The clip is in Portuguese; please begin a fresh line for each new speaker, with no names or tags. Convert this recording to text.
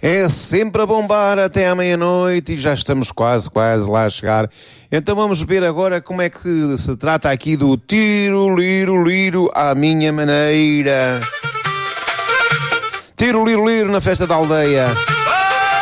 É sempre a bombar até à meia-noite e já estamos quase lá a chegar. Então vamos ver agora como é que se trata aqui do tiro, liro, liro à minha maneira. Tiro, liro, liro na festa da aldeia.